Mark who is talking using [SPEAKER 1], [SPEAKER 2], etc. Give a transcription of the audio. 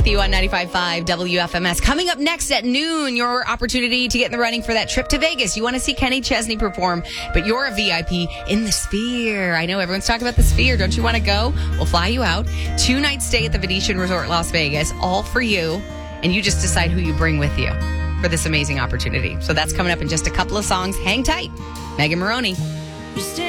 [SPEAKER 1] You on 95.5 WFMS. Coming up next at noon, your opportunity to get in the running for that trip to Vegas. You want to see Kenny Chesney perform, but you're a VIP in the Sphere. I know everyone's talking about the Sphere. Don't you want to go? We'll fly you out. 2-night stay at the Venetian Resort Las Vegas, all for you. And you just decide who you bring with you for this amazing opportunity. So that's coming up in just a couple of songs. Hang tight. Megan Maroney.